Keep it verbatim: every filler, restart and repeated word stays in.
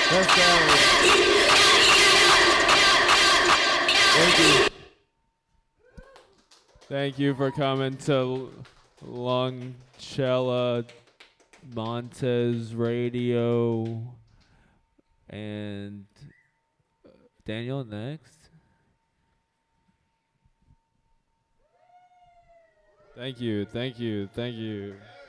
Let's go. Thank you. Thank you for coming to Longcella Montez Radio. And Daniel next. Thank you, thank you, thank you.